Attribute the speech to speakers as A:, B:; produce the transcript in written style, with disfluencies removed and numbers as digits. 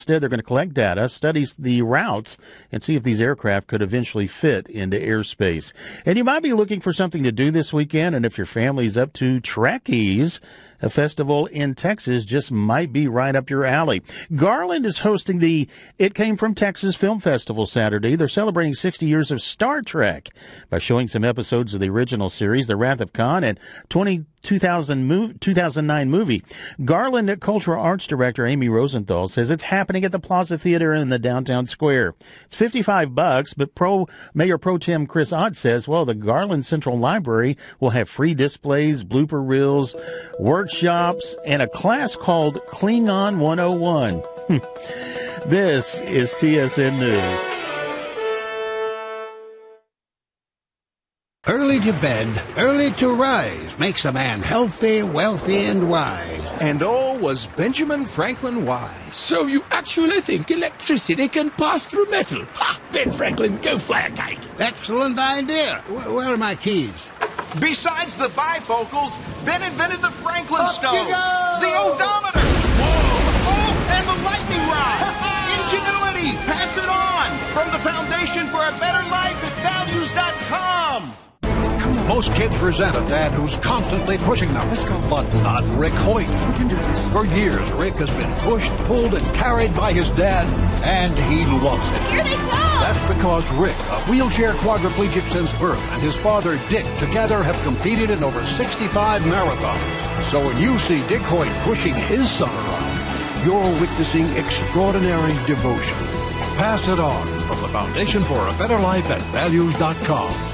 A: Instead, they're going to collect data, study the routes, and see if these aircraft could eventually fit into airspace. And you might be looking for something to do this weekend, and if your family's up to Trekkies, a festival in Texas just might be right up your alley. Garland is hosting the It Came From Texas Film Festival Saturday. They're celebrating 60 years of Star Trek by showing some episodes of the original series, The Wrath of Khan, and 2009 movie. Garland Cultural Arts Director Amy Rosenthal says it's happening at the Plaza Theater in the downtown square. It's $55, but Mayor Pro Tem Chris Ott says, well, the Garland Central Library will have free displays, blooper reels, workshops, and a class called Klingon 101. This is TSN News.
B: Early to bed, early to rise makes a man healthy, wealthy, and wise.
C: And all was Benjamin Franklin wise.
D: So you actually think electricity can pass through metal? Ha! Ben Franklin, go fly a kite.
B: Excellent idea. Where are my keys?
C: Besides the bifocals, Ben invented the Franklin stove,
B: you go!
C: the odometer, and the lightning rod. Ingenuity, pass it on. From the Foundation for a Better Life at values.com.
E: Most kids resent a dad who's constantly pushing them. Let's go. But not Rick Hoyt. We can do this. For years, Rick has been pushed, pulled, and carried by his dad, and he loves it.
F: Here they come!
E: That's because Rick, a wheelchair quadriplegic since birth, and his father, Dick, together have competed in over 65 marathons. So when you see Dick Hoyt pushing his son around, you're witnessing extraordinary devotion. Pass it on from the Foundation for a Better Life at values.com.